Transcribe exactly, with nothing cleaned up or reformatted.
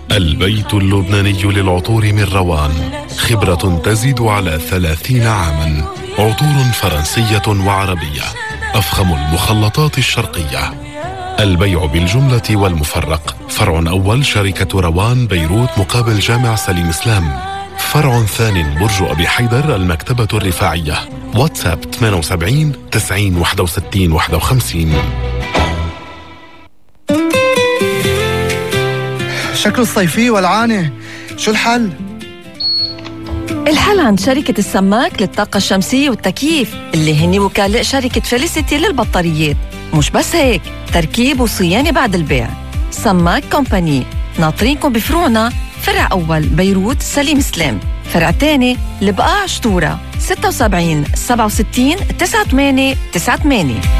البيت اللبناني للعطور من روان، خبرة تزيد على ثلاثين عاماً. عطور فرنسية وعربية، أفخم المخلطات الشرقية. البيع بالجملة والمفرق. فرع أول شركة روان بيروت مقابل جامع سليم إسلام. فرع ثاني برج أبي حيدر المكتبة الرفاعية. واتساب ثمانية سبعين تسعين واحد وستين واحد وخمسين. شكله الصيفي والعانة، شو الحل؟ الحل عند شركة السماك للطاقة الشمسية والتكييف اللي هني وكلاء شركة فيليسيتي للبطاريات. مش بس هيك، تركيب وصيانة بعد البيع. سماك كومباني ناطرينكم بفروعنا، فرع أول بيروت سليم سلام، فرع تاني البقاع شطورة ستة وسبعين سبعة وستين تسعة ثمانية تسعة ثمانية.